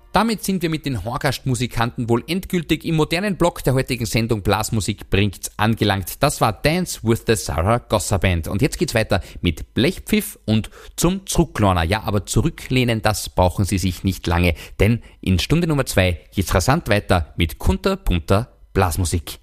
Damit sind wir mit den Horgast-Musikanten wohl endgültig im modernen Block der heutigen Sendung Blasmusik bringt's angelangt. Das war Dance with the Zaragoza Band. Und jetzt geht's weiter mit Blechpfiff und zum Zurücklehner. Ja, aber zurücklehnen, das brauchen Sie sich nicht lange, denn in Stunde Nummer 2 geht's rasant weiter mit kunterbunter Blasmusik.